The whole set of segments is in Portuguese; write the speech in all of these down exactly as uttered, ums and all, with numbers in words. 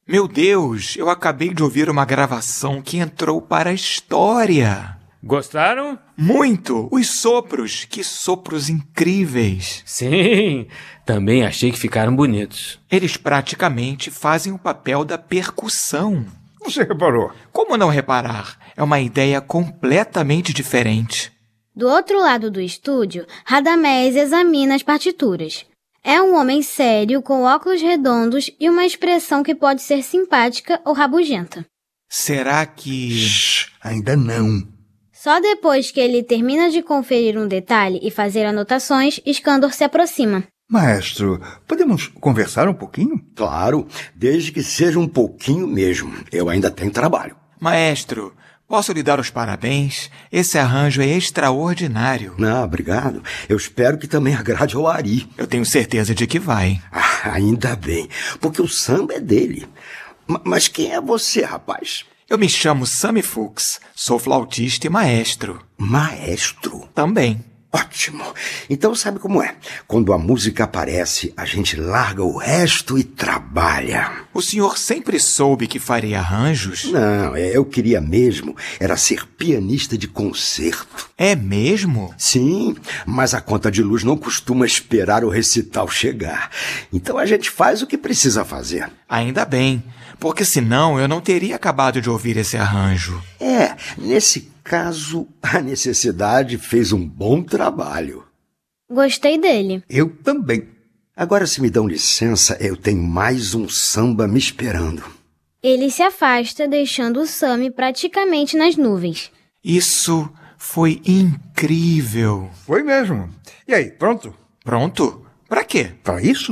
Meu Deus, eu acabei de ouvir uma gravação que entrou para a história. Gostaram? Muito! Os sopros, que sopros incríveis! Sim, também achei que ficaram bonitos. Eles praticamente fazem o papel da percussão. Você reparou? Como não reparar? É uma ideia completamente diferente. Do outro lado do estúdio, Radamés examina as partituras. É um homem sério, com óculos redondos e uma expressão que pode ser simpática ou rabugenta. Será que... Shhh, ainda não. Só depois que ele termina de conferir um detalhe e fazer anotações, Skandor se aproxima. Maestro, podemos conversar um pouquinho? Claro, desde que seja um pouquinho mesmo. Eu ainda tenho trabalho. Maestro, posso lhe dar os parabéns? Esse arranjo é extraordinário. Não, obrigado. Eu espero que também agrade ao Ari. Eu tenho certeza de que vai. Ah, ainda bem, porque o samba é dele. M- mas quem é você, rapaz? Eu me chamo Sammy Fuchs, sou flautista e maestro. Maestro? Também. Ótimo. Então sabe como é? Quando a música aparece, a gente larga o resto e trabalha. O senhor sempre soube que faria arranjos? Não, eu queria mesmo era ser pianista de concerto. É mesmo? Sim, mas a conta de luz não costuma esperar o recital chegar. Então a gente faz o que precisa fazer. Ainda bem, porque senão eu não teria acabado de ouvir esse arranjo. É, nesse caso, a necessidade fez um bom trabalho. Gostei dele. Eu também. Agora, se me dão licença, eu tenho mais um samba me esperando. Ele se afasta, deixando o Sammy praticamente nas nuvens. Isso foi incrível. Foi mesmo. E aí, pronto? Pronto? Pra quê? Para isso?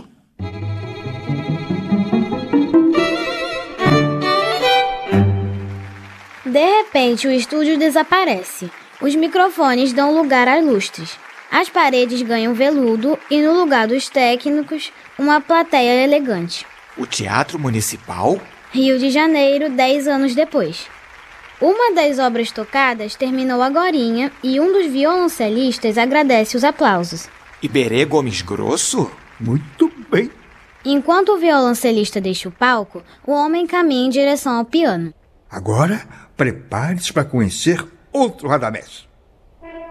De repente, o estúdio desaparece. Os microfones dão lugar a lustres. As paredes ganham veludo e, no lugar dos técnicos, uma plateia elegante. O Teatro Municipal? Rio de Janeiro, dez anos depois. Uma das obras tocadas terminou agorinha e um dos violoncelistas agradece os aplausos. Iberê Gomes Grosso? Muito bem. Enquanto o violoncelista deixa o palco, o homem caminha em direção ao piano. Agora, prepare-se para conhecer outro Radamés.